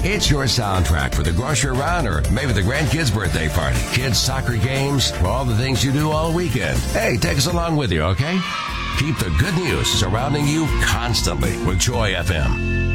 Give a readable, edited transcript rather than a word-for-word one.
It's your soundtrack for the grocery run or maybe the grandkids' birthday party, kids' soccer games, or all the things you do all weekend. Hey, take us along with you, okay? Keep the good news surrounding you constantly with Joy FM.